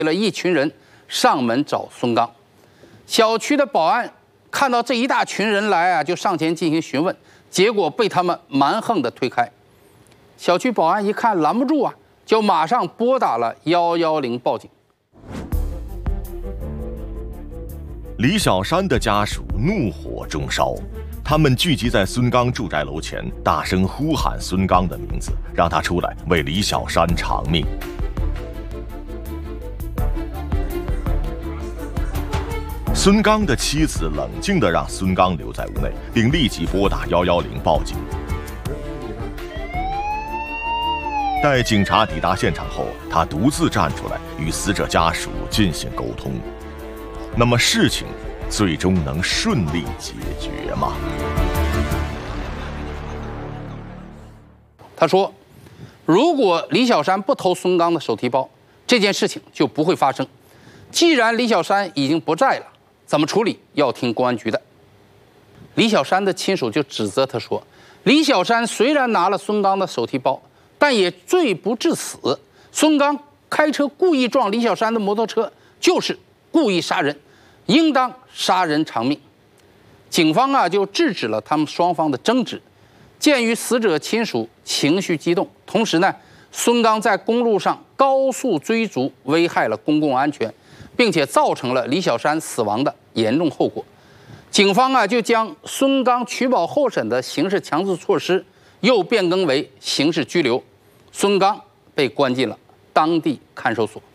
了一群人上门找孙刚。小区的保安看到这一大群人来啊，就上前进行询问，结果被他们蛮横地推开。小区保安一看拦不住啊，就马上拨打了110报警。 李小山的家属怒火中烧，他们聚集在孙刚住宅楼前，大声呼喊孙刚的名字，让他出来为李小山偿命。孙刚的妻子冷静地让孙刚留在屋内，并立即拨打110报警。待警察抵达现场后，他独自站出来与死者家属进行沟通。那么事情最终能顺利解决吗？ 他说，如果李小山不偷孙刚的手提包，这件事情就不会发生。既然李小山已经不在了，怎么处理要听公安局的。李小山的亲属就指责他说，李小山虽然拿了孙刚的手提包，但也罪不至死。孙刚开车故意撞李小山的摩托车，就是故意杀人，应当杀人偿命。警方啊就制止了他们双方的争执。鉴于死者亲属情绪激动，同时呢，孙刚在公路上高速追逐，危害了公共安全，并且造成了李小山死亡的严重后果。警方啊就将孙刚取保候审的刑事强制措施又变更为刑事拘留，孙刚被关进了当地看守所。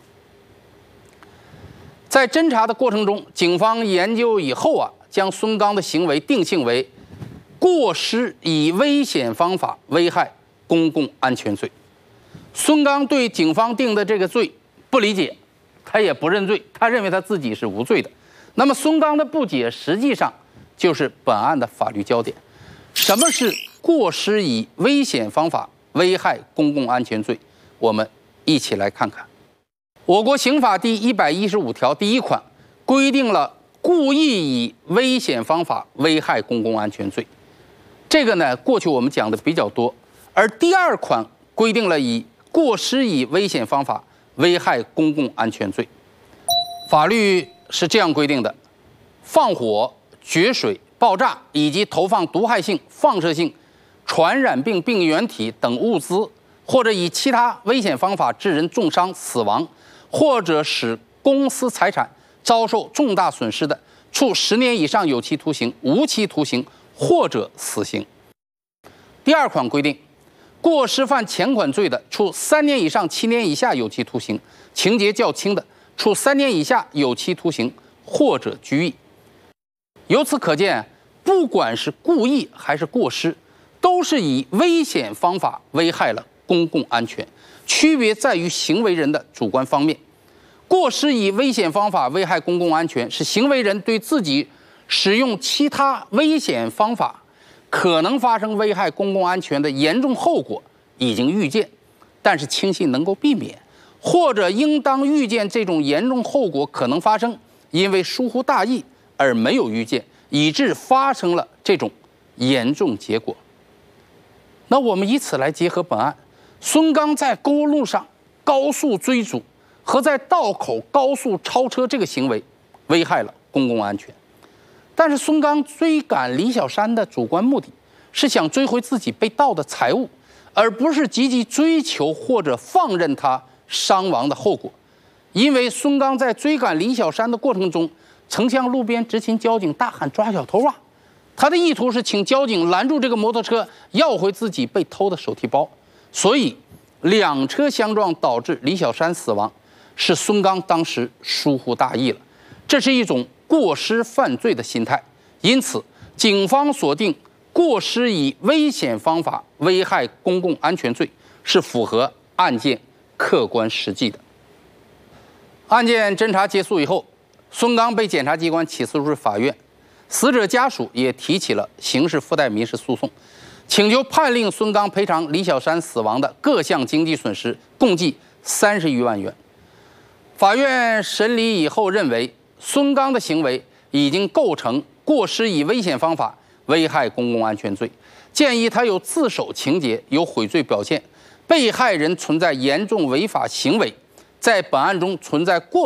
在侦查的过程中，警方研究以后啊，将孙刚的行为定性为过失以危险方法危害公共安全罪。孙刚对警方定的这个罪不理解，他也不认罪，他认为他自己是无罪的。那么孙刚的不解实际上就是本案的法律焦点。什么是过失以危险方法危害公共安全罪？我们一起来看看。我国刑法第115条第1款规定了故意以危险方法危害公共安全罪，这个呢过去我们讲的比较多。而第2款规定了以过失以危险方法危害公共安全罪。法律是这样规定的：放火、决水、爆炸以及投放毒害性、放射性、传染病病原体等物资，或者以其他危险方法致人重伤、死亡，或者使公私财产遭受重大损失的，处10年以上有期徒刑、无期徒刑或者死刑。第2款规定，过失犯前款罪的，处3年以上7年以下有期徒刑；情节较轻的，处3年以下有期徒刑或者拘役。由此可见，不管是故意还是过失，都是以危险方法危害了公共安全，区别在于行为人的主观方面。过失以危险方法危害公共安全，是行为人对自己使用其他危险方法可能发生危害公共安全的严重后果已经预见，但是轻信能够避免，或者应当预见这种严重后果可能发生，因为疏忽大意而没有预见，以致发生了这种严重结果。那我们以此来结合本案，孙刚在公路上高速追逐和在道口高速超车这个行为危害了公共安全。但是孙刚追赶李小山的主观目的是想追回自己被盗的财物，而不是积极追求或者放任他伤亡的后果。因为孙刚在追赶李小山的过程中，曾向路边执勤交警大喊抓小偷啊，他的意图是请交警拦住这个摩托车，要回自己被偷的手提包。所以2车相撞导致李小山死亡，是孙刚当时疏忽大意了，这是一种过失犯罪的心态。因此警方锁定过失以危险方法危害公共安全罪是符合案件客观实际的。案件侦查结束以后，孙刚被检察机关起诉入法院，死者家属也提起了刑事附带民事诉讼，请求判令孙刚赔偿李小山死亡的各项经济损失，共计30余万元。法院审理以后认为，孙刚的行为已经构成过失以危险方法危害公共安全罪，建议他有自首情节，有悔罪表现，被害人存在严重违法行为， 在本案中存在过